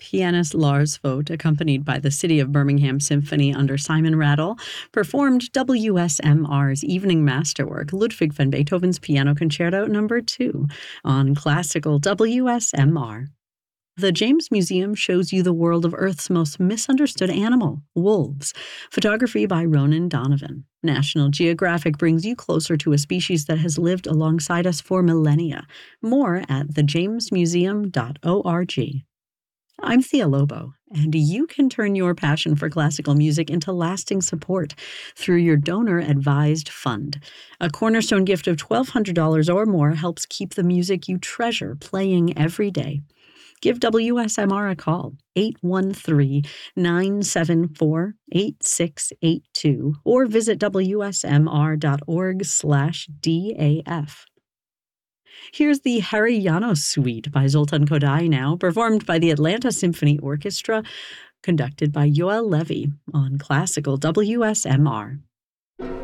Pianist Lars Vogt, accompanied by the City of Birmingham Symphony under Simon Rattle, performed WSMR's evening masterwork, Ludwig van Beethoven's Piano Concerto No. 2, on classical WSMR. The James Museum shows you the world of Earth's most misunderstood animal, wolves. Photography by Ronan Donovan. National Geographic brings you closer to a species that has lived alongside us for millennia. More at thejamesmuseum.org. I'm Thea Lobo, and you can turn your passion for classical music into lasting support through your donor-advised fund. A cornerstone gift of $1,200 or more helps keep the music you treasure playing every day. Give WSMR a call, 813-974-8682, or visit wsmr.org/DAF. Here's the Harry Janos Suite by Zoltan Kodály now, performed by the Atlanta Symphony Orchestra, conducted by Yoel Levy on classical WSMR.